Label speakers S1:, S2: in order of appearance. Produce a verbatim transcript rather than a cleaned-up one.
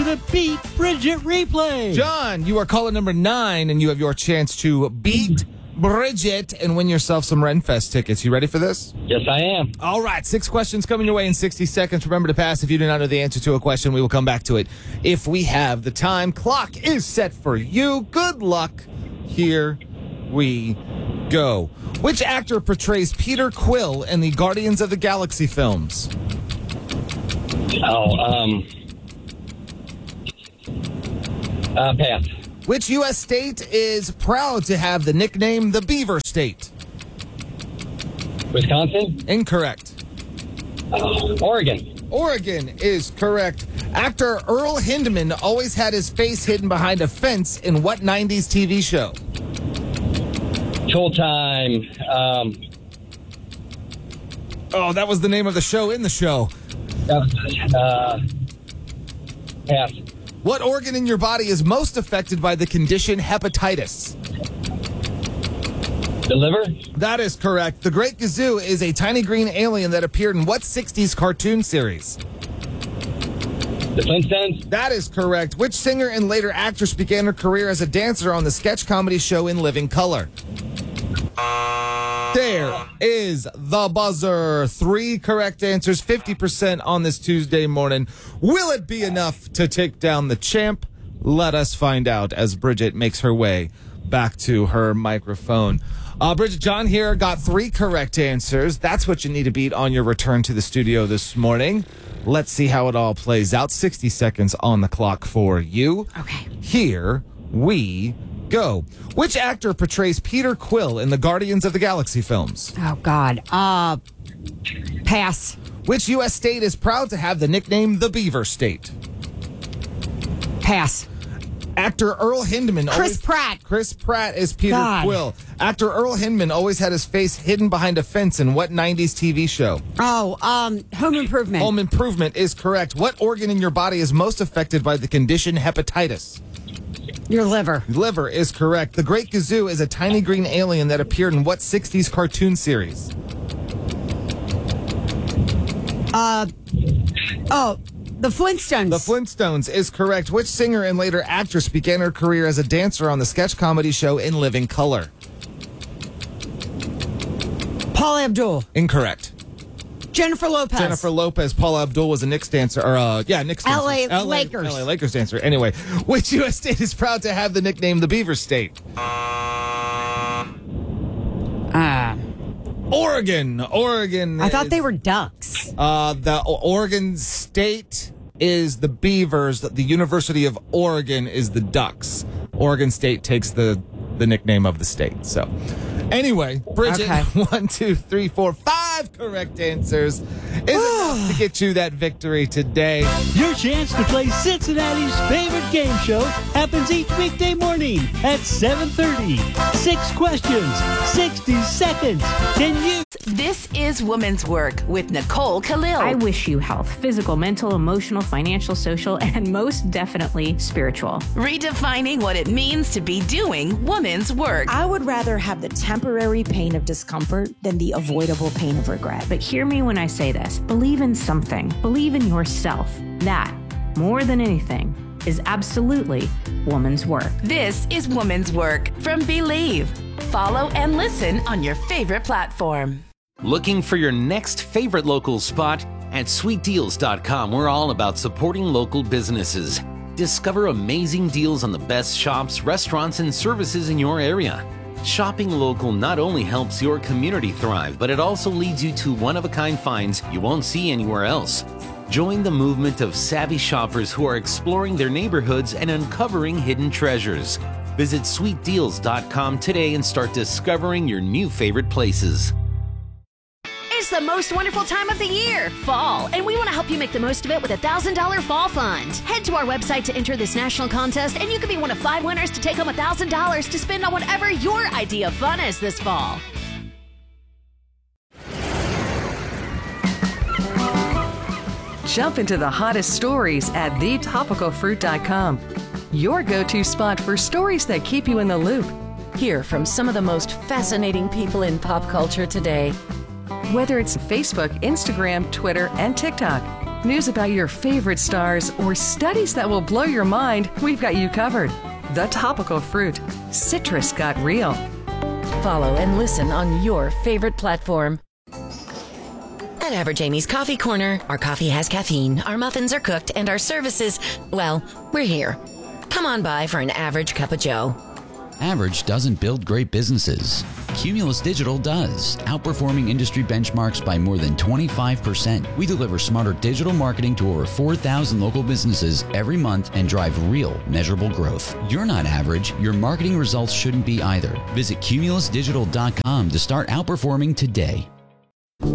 S1: the Beat Bridget replay.
S2: John, you are caller number nine, and you have your chance to beat Bridget and win yourself some Renfest tickets. You ready for this?
S3: Yes, I am.
S2: All right, six questions coming your way in sixty seconds. Remember to pass if you do not know the answer to a question. We will come back to it if we have the time. Clock is set for you. Good luck. Here we go. Which actor portrays Peter Quill in the Guardians of the Galaxy films?
S3: Oh, um... Uh, pass.
S2: Which U S state is proud to have the nickname the Beaver State?
S3: Wisconsin?
S2: Incorrect.
S3: Uh, Oregon.
S2: Oregon is correct. Actor Earl Hindman always had his face hidden behind a fence in what nineties T V show?
S3: Showtime. Um,
S2: Oh, that was the name of the show in the show.
S3: uh, pass.
S2: What organ in your body is most affected by the condition hepatitis?
S3: The liver?
S2: That is correct. The Great Gazoo is a tiny green alien that appeared in what sixties cartoon series?
S3: The Flintstones?
S2: That is correct. Which singer and later actress began her career as a dancer on the sketch comedy show In Living Color? There is the buzzer. Three correct answers, fifty percent on this Tuesday morning. Will it be enough to take down the champ? Let us find out as Bridget makes her way back to her microphone. Uh, Bridget, John here got three correct answers. That's what you need to beat on your return to the studio this morning. Let's see how it all plays out. sixty seconds on the clock for you.
S4: Okay.
S2: Here we go. Which actor portrays Peter Quill in the Guardians of the Galaxy films?
S4: Oh, God. Uh, pass.
S2: Which U S state is proud to have the nickname the Beaver State?
S4: Pass.
S2: Actor Earl Hindman.
S4: Chris
S2: always,
S4: Pratt.
S2: Chris Pratt is Peter
S4: God.
S2: Quill. Actor Earl Hindman always had his face hidden behind a fence in what nineties T V show?
S4: Oh, um, Home Improvement.
S2: Home Improvement is correct. What organ in your body is most affected by the condition hepatitis?
S4: Your liver.
S2: Liver is correct. The Great Gazoo is a tiny green alien that appeared in what sixties cartoon series?
S4: Uh, oh, the Flintstones.
S2: The Flintstones is correct. Which singer and later actress began her career as a dancer on the sketch comedy show In Living Color?
S4: Paula Abdul.
S2: Incorrect.
S4: Jennifer Lopez.
S2: Jennifer Lopez. Paula Abdul was a Knicks dancer. Or, uh, yeah, Knicks dancer.
S4: L A Lakers.
S2: L A Lakers dancer. Anyway, which U S state is proud to have the nickname the Beaver State?
S4: Uh,
S2: Oregon. Oregon.
S4: I thought
S2: is-
S4: they were ducks.
S2: Uh, the O- Oregon State is the Beavers. The University of Oregon is the Ducks. Oregon State takes the, the nickname of the state. So, anyway, Bridget,
S4: Okay.
S2: one, two, three, four, five correct answers is enough to get you that victory today.
S1: Your chance to play Cincinnati's favorite game show happens each weekday morning at seven thirty. Six questions, sixty seconds. Can you?
S5: This is Woman's Work with Nicole Khalil.
S6: I wish you health, physical, mental, emotional, financial, social, and most definitely spiritual.
S5: Redefining what it means to be doing woman's work.
S7: I would rather have the temporary pain of discomfort than the avoidable pain of regret.
S6: But hear me when I say this. Believe in something. Believe in yourself. That, more than anything, is absolutely woman's work.
S5: This is Woman's Work from Believe. Follow and listen on your favorite platform.
S8: Looking for your next favorite local spot? At sweet deals dot com, we're all about supporting local businesses. Discover amazing deals on the best shops, restaurants, and services in your area. Shopping local not only helps your community thrive, but it also leads you to one-of-a-kind finds you won't see anywhere else. Join the movement of savvy shoppers who are exploring their neighborhoods and uncovering hidden treasures. Visit sweet deals dot com today and start discovering your new favorite places.
S9: It's the most wonderful time of the year, fall, and we want to help you make the most of it with a one thousand dollars Fall Fund. Head to our website to enter this national contest, and you can be one of five winners to take home one thousand dollars to spend on whatever your idea of fun is this fall.
S10: Jump into the hottest stories at the topical fruit dot com. Your go-to spot for stories that keep you in the loop.
S7: Hear from some of the most fascinating people in pop culture today.
S10: Whether it's Facebook, Instagram, Twitter, and TikTok, news about your favorite stars, or studies that will blow your mind, we've got you covered. The Topical Fruit. Citrus got real.
S11: Follow and listen on your favorite platform. At Average Amy's Coffee Corner, our coffee has caffeine, our muffins are cooked, and our services, well, we're here. Come on by for an average cup of joe.
S12: Average doesn't build great businesses. Cumulus Digital does, outperforming industry benchmarks by more than twenty-five percent. We deliver smarter digital marketing to over four thousand local businesses every month and drive real, measurable growth. You're not average. Your marketing results shouldn't be either. Visit cumulus digital dot com to start outperforming today.